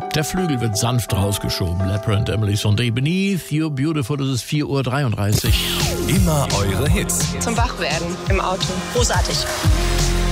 Der Flügel wird sanft rausgeschoben. Lepre and Emily Sandé, Beneath You're Beautiful, es ist 4:33 Uhr. Immer eure Hits. Zum Wachwerden im Auto. Großartig.